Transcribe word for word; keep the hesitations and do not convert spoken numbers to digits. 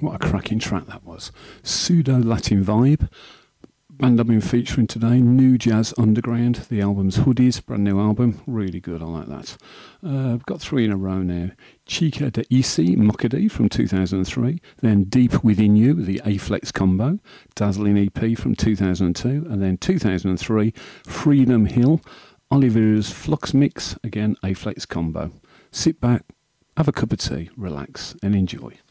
What a cracking track that was. Pseudo Latin Vibe. Band I've been featuring today, New Jazz Underground. The album's Hoodies, brand new album. Really good, I like that. Uh, I've got three in a row now. Chica de Isi, Mokadi from two thousand three. Then Deep Within You, the A-Flex combo. Dazzling E P from two thousand two. And then two thousand three, Freedom Hill, Oliver's Flux Mix, again A-Flex combo. Sit back, have a cup of tea, relax and enjoy.